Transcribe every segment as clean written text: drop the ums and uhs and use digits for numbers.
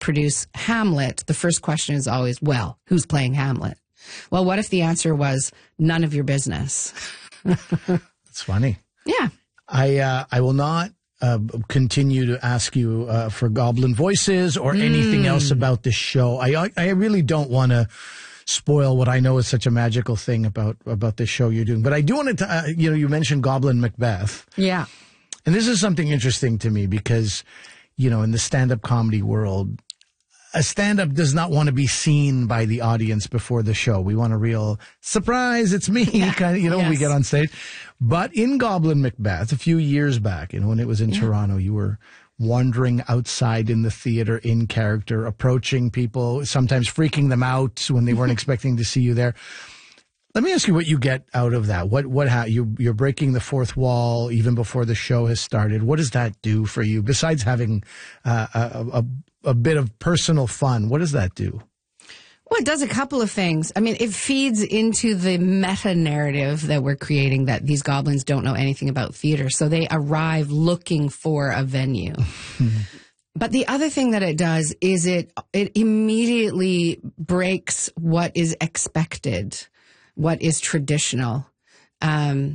produce Hamlet, the first question is always, well, who's playing Hamlet? Well, what if the answer was none of your business? It's funny. Yeah. I will not continue to ask you for goblin voices or anything else about this show. I really don't want to spoil what I know is such a magical thing about this show you're doing. But I do want to, you mentioned Goblin Macbeth. Yeah. And this is something interesting to me because, in the stand-up comedy world, a stand-up does not want to be seen by the audience before the show. We want a real surprise, it's me, kind of, when we get on stage. But in Goblin Macbeth, a few years back, when it was in Toronto, you were wandering outside in the theater in character, approaching people, sometimes freaking them out when they weren't expecting to see you there. Let me ask you what you get out of that. You're breaking the fourth wall even before the show has started. What does that do for you besides having a bit of personal fun? What does that do? Well, it does a couple of things. I mean, it feeds into the meta narrative that we're creating that these goblins don't know anything about theater. So they arrive looking for a venue. But the other thing that it does is it immediately breaks what is expected, what is traditional. And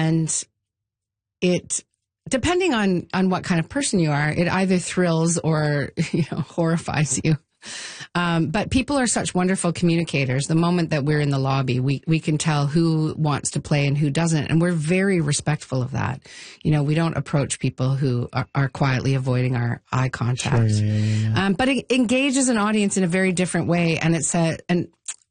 it, depending on what kind of person you are, it either thrills or, horrifies you. But people are such wonderful communicators. The moment that we're in the lobby, we can tell who wants to play and who doesn't. And we're very respectful of that. We don't approach people who are quietly avoiding our eye contact. Sure, yeah. But it engages an audience in a very different way. And and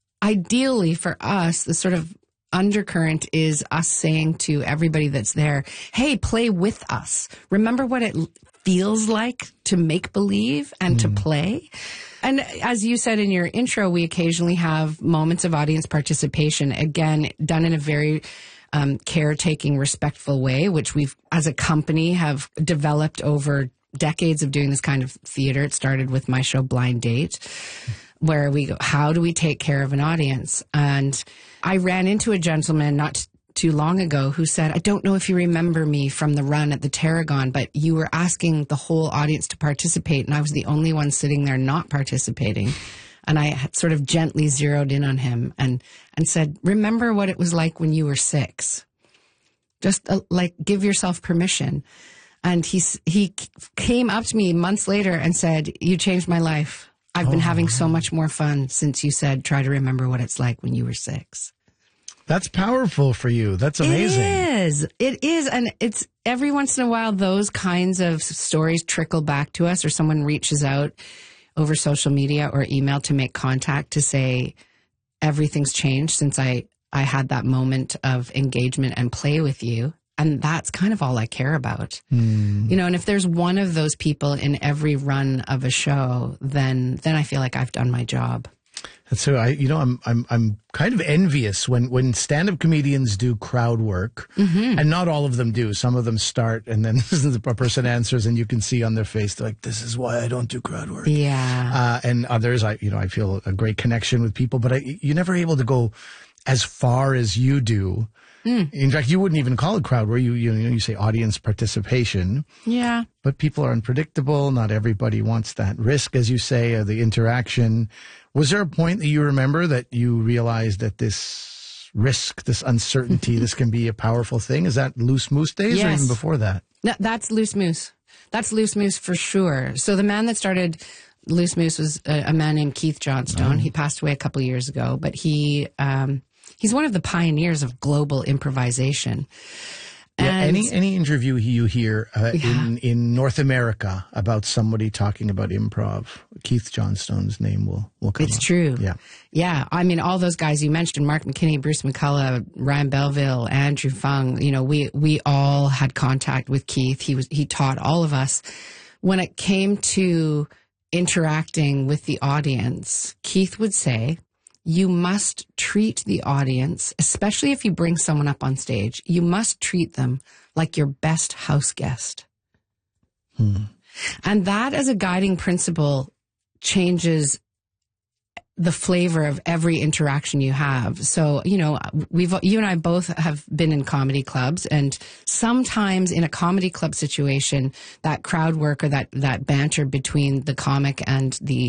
ideally for us, the sort of undercurrent is us saying to everybody that's there, hey, play with us. Remember what it feels like to make believe and to play. And as you said in your intro, we occasionally have moments of audience participation, again, done in a very caretaking, respectful way, which we've, as a company, have developed over decades of doing this kind of theater. It started with my show Blind Date, where we go, how do we take care of an audience? And I ran into a gentleman not too long ago who said, I don't know if you remember me from the run at the Tarragon, but you were asking the whole audience to participate, and I was the only one sitting there not participating. And I had sort of gently zeroed in on him and said, remember what it was like when you were 6. Just give yourself permission. And he came up to me months later and said, you changed my life. I've been having so much more fun since you said, try to remember what it's like when you were 6. That's powerful for you. That's amazing. It is. And it's every once in a while, those kinds of stories trickle back to us, or someone reaches out over social media or email to make contact to say, everything's changed since I had that moment of engagement and play with you. And that's kind of all I care about. And if there's one of those people in every run of a show, then I feel like I've done my job. And so I'm kind of envious when stand-up comedians do crowd work, and not all of them do. Some of them start, and then a person answers, and you can see on their face, they're like, "This is why I don't do crowd work." Yeah. And others, I feel a great connection with people, but you're never able to go as far as you do. In fact, you wouldn't even call it crowd work. You say audience participation. Yeah. But people are unpredictable. Not everybody wants that risk, as you say, or the interaction. Was there a point that you remember that you realized that this risk, this uncertainty, this can be a powerful thing? Is that Loose Moose days or even before that? No, that's Loose Moose. That's Loose Moose for sure. So the man that started Loose Moose was a man named Keith Johnstone. He passed away a couple of years ago, but he's one of the pioneers of global improvisation. Yeah, any interview you hear in North America about somebody talking about improv, Keith Johnstone's name will come It's up. true. Yeah. Yeah. I mean, all those guys you mentioned, Mark McKinney, Bruce McCullough, Ryan Belville, Andrew Fung, we all had contact with Keith. He taught all of us. When it came to interacting with the audience, Keith would say, you must treat the audience, especially if you bring someone up on stage, you must treat them like your best house guest. And that as a guiding principle changes the flavor of every interaction you have. So, you and I both have been in comedy clubs, and sometimes in a comedy club situation, that crowd work or that banter between the comic and the